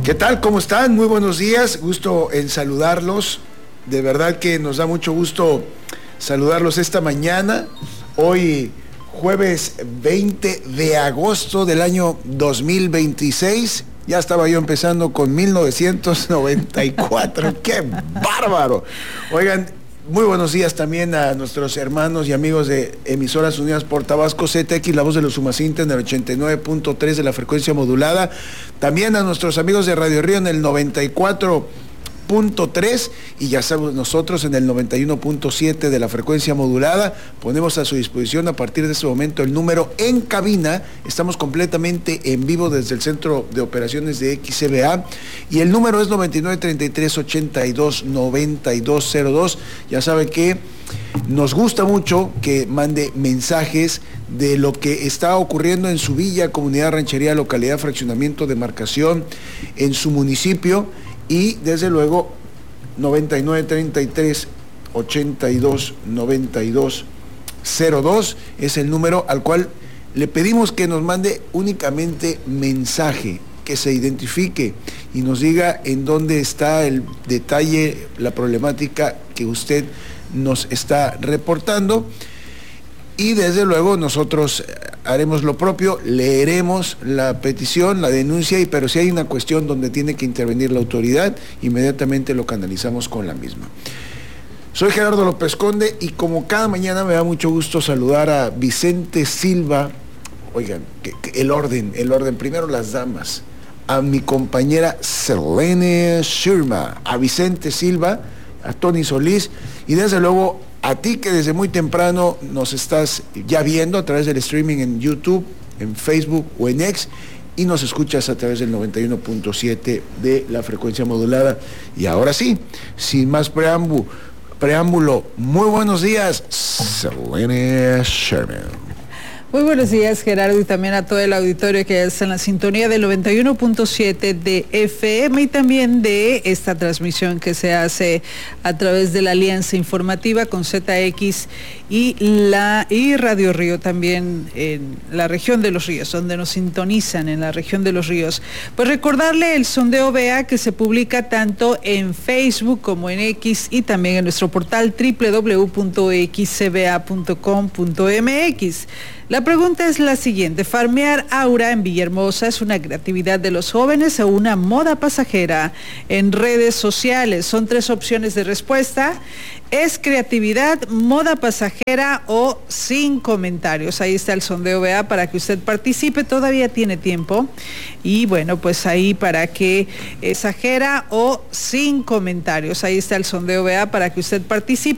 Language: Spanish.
¿Qué tal? ¿Cómo están? Muy buenos días. Gusto en saludarlos. De verdad que nos da mucho gusto saludarlos esta mañana. Hoy, jueves 20 de agosto del año 2026. Ya estaba yo empezando con 1994. ¡Qué bárbaro! Oigan, muy buenos días también a nuestros hermanos y amigos de Emisoras Unidas por Tabasco, CTX, La Voz de los Sumacinta en el 89.3 de la frecuencia modulada. También a nuestros amigos de Radio Río en el 94.3 y ya sabemos nosotros en el 91.7 de la frecuencia modulada. Ponemos a su disposición a partir de este momento el número en cabina. Estamos completamente en vivo desde el Centro de Operaciones de XCBA y el número es 9933-829202. Ya sabe que nos gusta mucho que mande mensajes de lo que está ocurriendo en su villa, comunidad, ranchería, localidad, fraccionamiento, demarcación, en su municipio. Y desde luego 9933-829202 es el número al cual le pedimos que nos mande únicamente mensaje, que se identifique y nos diga en dónde está el detalle, la problemática que usted nos está reportando. Y desde luego nosotros haremos lo propio, leeremos la petición, la denuncia, pero si hay una cuestión donde tiene que intervenir la autoridad, inmediatamente lo canalizamos con la misma. Soy Gerardo López Conde y como cada mañana me da mucho gusto saludar a Vicente Silva. Oigan, el orden, primero las damas, a mi compañera Selene Shirma, a Vicente Silva, a Tony Solís y desde luego a ti que desde muy temprano nos estás ya viendo a través del streaming en YouTube, en Facebook o en X y nos escuchas a través del 91.7 de la frecuencia modulada. Y ahora sí, sin más preámbulo, muy buenos días, Selene Sherman. Muy buenos días, Gerardo, y también a todo el auditorio que está en la sintonía del 91.7 de FM y también de esta transmisión que se hace a través de la Alianza Informativa con ZX y Radio Río también en la región de Los Ríos, donde nos sintonizan en la región de Los Ríos. Pues recordarle el sondeo BA que se publica tanto en Facebook como en X y también en nuestro portal www.xcba.com.mx. La pregunta es la siguiente: ¿farmear aura en Villahermosa es una creatividad de los jóvenes o una moda pasajera en redes sociales? Son 3 opciones de respuesta. ¿Es creatividad, moda pasajera o sin comentarios? Ahí está el sondeo BA para que usted participe, todavía tiene tiempo. Y bueno, pues ahí para que exagera o sin comentarios. Ahí está el sondeo BA para que usted participe.